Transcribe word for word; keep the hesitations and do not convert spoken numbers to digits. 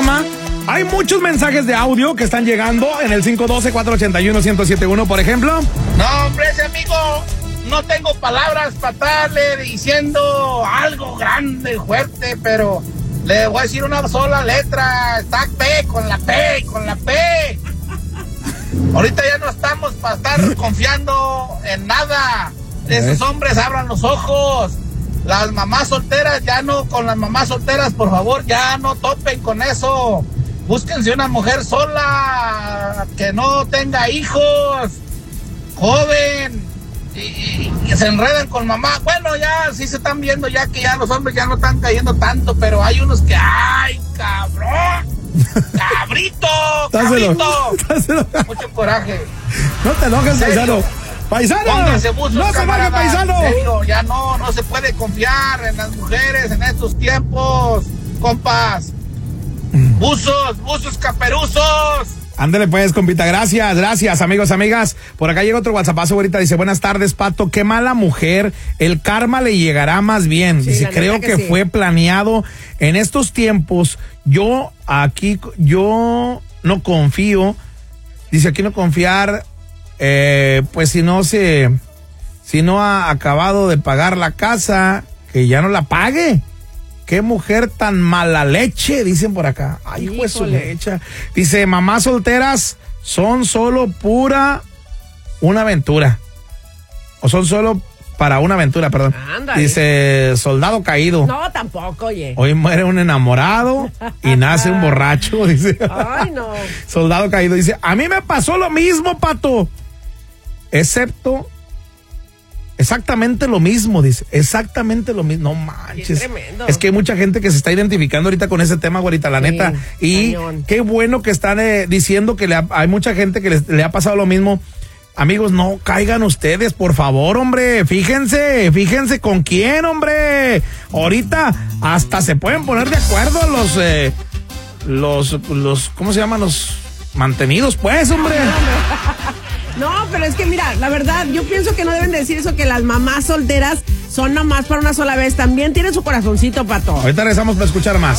programa. Hay muchos mensajes de audio que están llegando en el cinco uno dos, cuatro ocho uno, uno cero siete uno, por ejemplo. No, hombre, ese amigo, no tengo palabras para estarle diciendo algo grande, fuerte, pero le voy a decir una sola letra. Está P, con la P, con la P. Ahorita ya no estamos para estar confiando en nada. Esos hombres abran los ojos. Las mamás solteras, ya no, con las mamás solteras, por favor, ya no topen con eso. Búsquense una mujer sola, que no tenga hijos, joven, y, y, y se enredan con mamá. Bueno, ya sí se están viendo ya que ya los hombres ya no están cayendo tanto, pero hay unos que, ¡ay, cabrón! ¡Cabrito! ¡Cabrito! Táselo. Mucho coraje. No te enojes, paisano. ¡Paisano! Pónganse buzos, ¡No se vaya, paisano! En serio, ya no, no se puede confiar en las mujeres en estos tiempos, compas. Buzos, buzos caperuzos. Ándale pues, compita, gracias, gracias, amigos, amigas. Por acá llega otro WhatsAppazo ahorita, dice, buenas tardes, Pato, qué mala mujer, el karma le llegará más bien. Sí, dice, creo que, que sí. fue planeado en estos tiempos. Yo aquí, yo no confío, dice, aquí no confiar, eh, pues si no se, si no ha acabado de pagar la casa, que ya no la pague. Qué mujer tan mala leche, dicen por acá. Ay, hijo de su leche. Dice, mamás solteras son solo pura una aventura. O son solo para una aventura, perdón. Ándale. Dice, soldado caído. No, tampoco, oye. Hoy muere un enamorado y nace un borracho, dice. Ay, no. Soldado caído. Dice, a mí me pasó lo mismo, Pato. Excepto... Exactamente lo mismo, dice. Exactamente lo mismo. No manches. Qué tremendo. Es que hay mucha gente que se está identificando ahorita con ese tema, güerita, la Sí, neta. Y cañón. qué bueno que están eh, diciendo que le ha, hay mucha gente que les, le ha pasado lo mismo. Amigos, no caigan ustedes, por favor, hombre. Fíjense, fíjense con quién, hombre. Ahorita hasta se pueden poner de acuerdo los, eh, los, los, ¿cómo se llaman? Los mantenidos, pues, hombre. No, pero es que mira, la verdad, yo pienso que no deben decir eso, que las mamás solteras son nomás para una sola vez. También tienen su corazoncito, Pato. Ahorita regresamos para escuchar más.